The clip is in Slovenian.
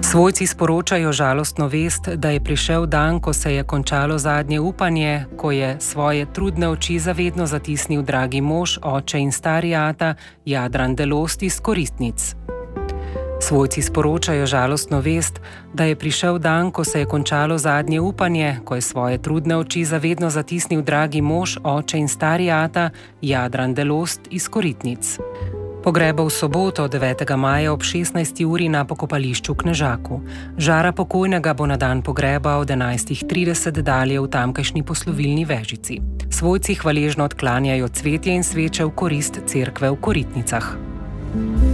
Svojci sporočajo žalostno vest, da je prišel dan, ko se je končalo zadnje upanje, ko je svoje trudne oči zavedno zatisnil dragi mož, oče in stari ata Jadran Delost iz Koritnic. Svojci sporočajo žalostno vest, da je prišel dan, ko se je končalo zadnje upanje, ko je svoje trudne oči zavedno zatisnil dragi mož, oče in stari ata Jadran Delost iz Koritnic. Pogreba v soboto 9. maja ob 16. uri na pokopališču Knežaku. Žara pokojnega bo na dan pogreba od 11.30 dalje v tamkajšnji poslovilni vežici. Svojci hvaležno odklanjajo cvetje in sveče v korist cerkve v Koritnicah.